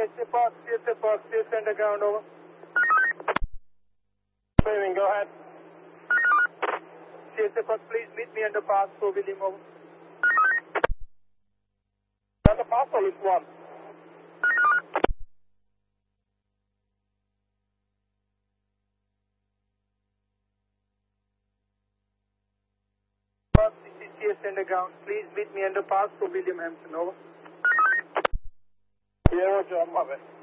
CSA underground, over. Moving, go ahead. CSA please meet me under pass for William, over. Under pass or list 1? CSA underground, please meet me under pass for William Hampton, over. Yeah, Roger, I'm on it.